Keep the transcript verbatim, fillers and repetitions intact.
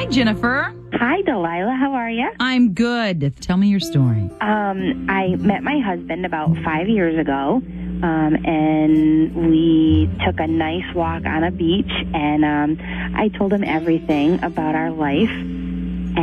Jennifer. Hi, Delilah. How are you? I'm good. Tell me your story. Um, I met my husband about five years ago, um, and we took a nice walk on a beach, and um, I told him everything about our life.